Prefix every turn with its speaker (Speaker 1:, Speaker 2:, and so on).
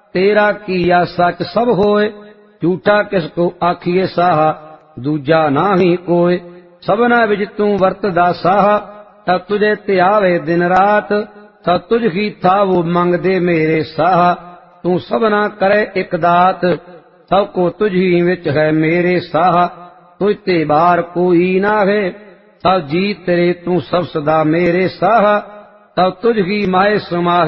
Speaker 1: तेरा किया सच सब होए, झूठा किसको आखिए साहा, दूजा नाही कोय। सबना विच तू वरतदा साहा, तब तुझे त्यावे दिन रात, तब तुझ ही था वो मंगदे मेरे साहा। तू सबना करे इक दात, सब को तुझ ही विच है मेरे साहा। तुझ ते बार कोई ना है, तब जी तेरे तू सब सदा मेरे साहा। तब तुझ ही माए समाहे